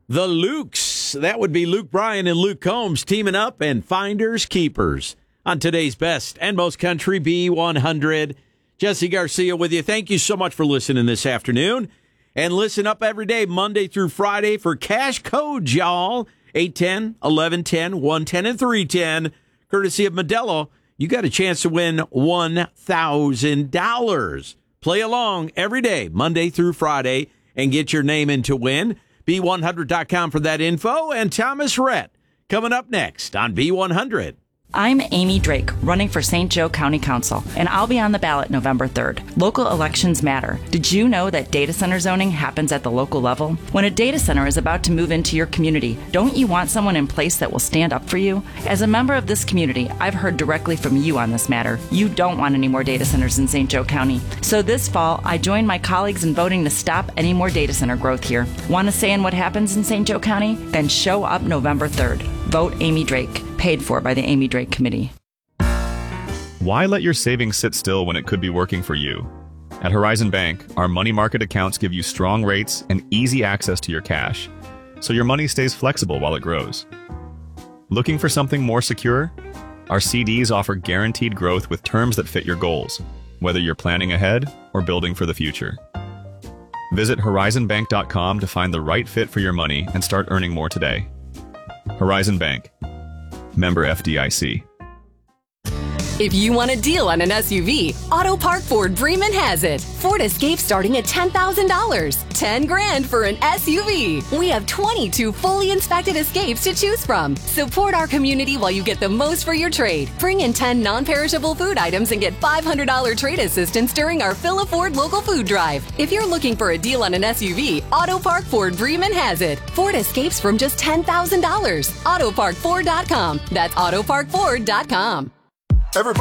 The Lukes. That would be Luke Bryan and Luke Combs teaming up and Finders Keepers on today's best and most country B100. Jesse Garcia with you. Thank you so much for listening this afternoon. And listen up every day, Monday through Friday, for cash codes, y'all. 810, 1110, 110, and 310. Courtesy of Modelo, you got a chance to win $1,000. Play along every day, Monday through Friday, and get your name in to win. B100.com for that info. And Thomas Rhett coming up next on B100. I'm Amy Drake, running for St. Joe County Council, and I'll be on the ballot November 3rd. Local elections matter. Did you know that data center zoning happens at the local level? When a data center is about to move into your community, don't you want someone in place that will stand up for you? As a member of this community, I've heard directly from you on this matter. You don't want any more data centers in St. Joe County. So this fall, I joined my colleagues in voting to stop any more data center growth here. Want to say in what happens in St. Joe County? Then show up November 3rd. Vote Amy Drake. Paid for by the Amy Drake Committee. Why let your savings sit still when it could be working for you? At Horizon Bank, our money market accounts give you strong rates and easy access to your cash, so your money stays flexible while it grows. Looking for something more secure? Our CDs offer guaranteed growth with terms that fit your goals, whether you're planning ahead or building for the future. Visit horizonbank.com to find the right fit for your money and start earning more today. Horizon Bank. Member FDIC. If you want a deal on an SUV, Auto Park Ford Bremen has it. Ford Escape starting at $10,000. $10,000 for an SUV. We have 22 fully inspected Escapes to choose from. Support our community while you get the most for your trade. Bring in 10 non-perishable food items and get $500 trade assistance during our Fill a Ford local food drive. If you're looking for a deal on an SUV, Auto Park Ford Bremen has it. Ford Escapes from just $10,000. AutoParkFord.com. That's AutoParkFord.com. Everybody